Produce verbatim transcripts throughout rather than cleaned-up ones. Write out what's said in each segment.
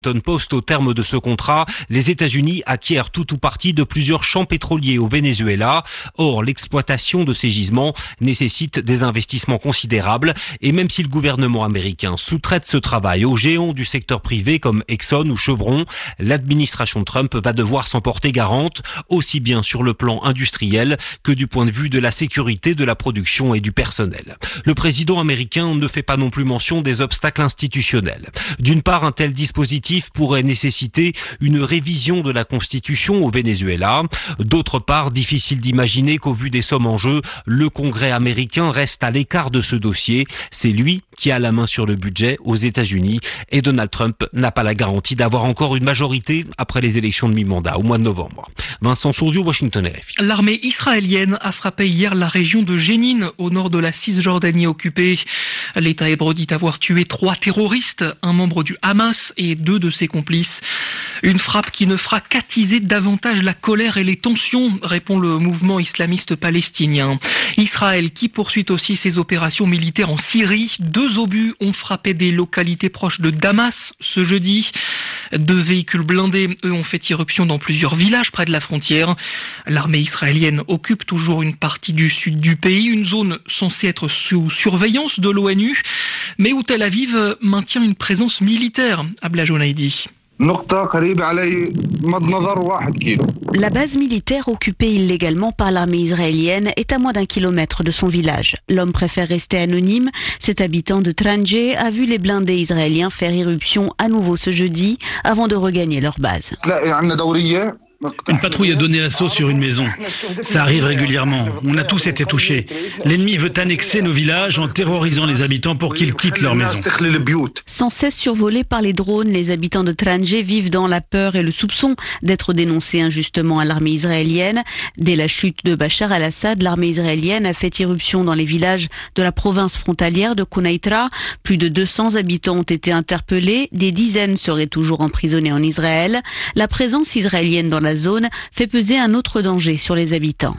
Post, au terme de ce contrat, les États-Unis acquièrent tout ou partie de plusieurs champs pétroliers au Venezuela. Or, l'exploitation de ces gisements nécessite des investissements considérables et même si le gouvernement américain sous-traite ce travail aux géants du secteur privé comme Exxon ou Chevron, l'administration Trump va devoir s'en porter garante, aussi bien sur le plan industriel que du point de vue de la sécurité de la production et du personnel. Le président américain ne fait pas non plus mention des obstacles institutionnels. D'une part, un tel dispositif pourrait nécessiter une révision de la Constitution au Venezuela. D'autre part, difficile d'imaginer qu'au vu des sommes en jeu, le Congrès américain reste à l'écart de ce dossier. C'est lui qui a la main sur le budget aux États-Unis et Donald Trump n'a pas la garantie d'avoir encore une majorité après les élections de mi-mandat au mois de novembre. Vincent Sourdieu, Washington R F I. L'armée israélienne a frappé hier la région de Jénine, au nord de la Cisjordanie occupée. L'État hébreu dit avoir tué trois terroristes, un membre du Hamas et deux de ses complices. Une frappe qui ne fera qu'attiser davantage la colère et les tensions, répond le mouvement islamiste palestinien. Israël qui poursuit aussi ses opérations militaires en Syrie. Deux obus ont frappé des localités proches de Damas ce jeudi. Deux véhicules blindés, eux, ont fait irruption dans plusieurs villages près de la frontière. L'armée israélienne occupe toujours une partie du sud du pays, une zone censée être sous surveillance de l'ONU, mais où Tel Aviv maintient une présence militaire. Abla Jonaidi. La base militaire occupée illégalement par l'armée israélienne est à moins d'un kilomètre de son village. L'homme préfère rester anonyme. Cet habitant de Tranje a vu les blindés israéliens faire irruption à nouveau ce jeudi avant de regagner leur base. Une patrouille a donné assaut sur une maison. Ça arrive régulièrement. On a tous été touchés. L'ennemi veut annexer nos villages en terrorisant les habitants pour qu'ils quittent leur maison. Sans cesse survolés par les drones, les habitants de Tranje vivent dans la peur et le soupçon d'être dénoncés injustement à l'armée israélienne. Dès la chute de Bachar al-Assad, l'armée israélienne a fait irruption dans les villages de la province frontalière de Quneitra. Plus de deux cents habitants ont été interpellés. Des dizaines seraient toujours emprisonnés en Israël. La présence israélienne dans la zone fait peser un autre danger sur les habitants.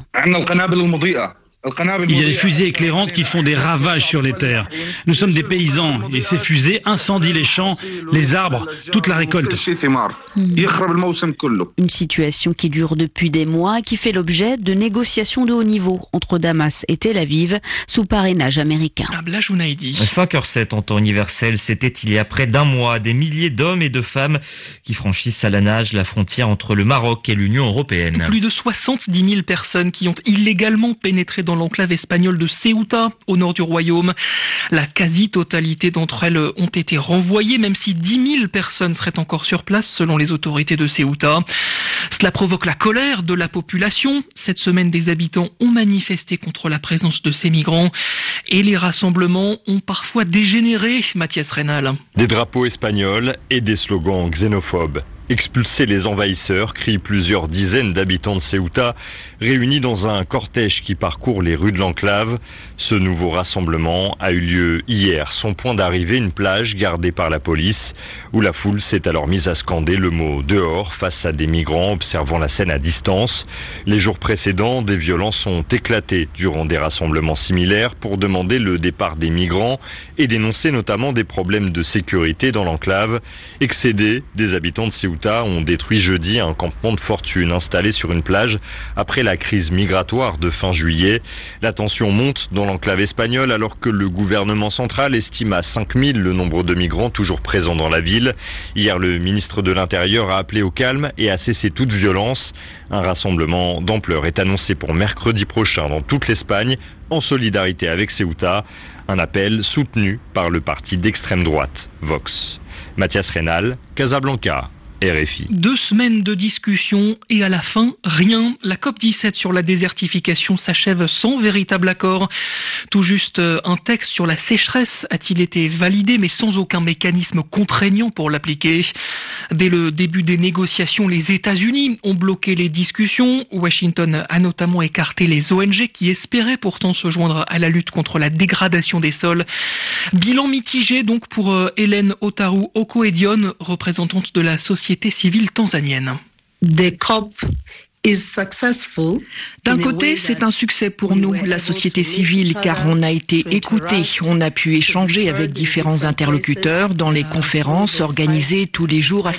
Il y a des fusées éclairantes qui font des ravages sur les terres. Nous sommes des paysans et ces fusées incendient les champs, les arbres, toute la récolte. Une situation qui dure depuis des mois et qui fait l'objet de négociations de haut niveau entre Damas et Tel Aviv sous parrainage américain. cinq heures sept en temps universel, c'était il y a près d'un mois. Des milliers d'hommes et de femmes qui franchissent à la nage la frontière entre le Maroc et l'Union européenne. Plus de soixante-dix mille personnes qui ont illégalement pénétré dans dans l'enclave espagnole de Ceuta, au nord du royaume. La quasi-totalité d'entre elles ont été renvoyées, même si dix mille personnes seraient encore sur place, selon les autorités de Ceuta. Cela provoque la colère de la population. Cette semaine, des habitants ont manifesté contre la présence de ces migrants et les rassemblements ont parfois dégénéré, Mathias Reynal. Des drapeaux espagnols et des slogans xénophobes. Expulser les envahisseurs, crient plusieurs dizaines d'habitants de Ceuta, réunis dans un cortège qui parcourt les rues de l'enclave. Ce nouveau rassemblement a eu lieu hier. Son point d'arrivée, une plage gardée par la police, où la foule s'est alors mise à scander le mot « dehors » face à des migrants observant la scène à distance. Les jours précédents, des violences ont éclaté durant des rassemblements similaires pour demander le départ des migrants et dénoncer notamment des problèmes de sécurité dans l'enclave. Excédés, des habitants de Ceuta ont détruit jeudi un campement de fortune installé sur une plage après la crise migratoire de fin juillet. La tension monte dans l'enclave espagnole alors que le gouvernement central estime à cinq mille le nombre de migrants toujours présents dans la ville. Hier, le ministre de l'Intérieur a appelé au calme et a cessé toute violence. Un rassemblement d'ampleur est annoncé pour mercredi prochain dans toute l'Espagne en solidarité avec Ceuta. Un appel soutenu par le parti d'extrême droite, Vox. Mathias Reynal, Casablanca. R F I. Deux semaines de discussion et à la fin, rien. La COP dix-sept sur la désertification s'achève sans véritable accord. Tout juste un texte sur la sécheresse a-t-il été validé, mais sans aucun mécanisme contraignant pour l'appliquer. Dès le début des négociations, les États-Unis ont bloqué les discussions. Washington a notamment écarté les O N G qui espéraient pourtant se joindre à la lutte contre la dégradation des sols. Bilan mitigé donc pour Hélène Otaru Okoedion, représentante de la société civile tanzanienne. The COP is successful. D'un côté, c'est un succès pour nous, la société civile, car on a été écoutés. On a pu échanger avec différents interlocuteurs dans les conférences organisées tous les jours à